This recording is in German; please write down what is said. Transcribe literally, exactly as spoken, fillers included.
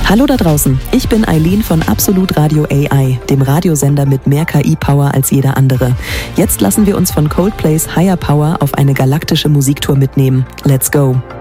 Hallo da draußen, ich bin Eileen von Absolut Radio A I, dem Radiosender mit mehr K I-Power als jeder andere. Jetzt lassen wir uns von Coldplays Higher Power auf eine galaktische Musiktour mitnehmen. Let's go!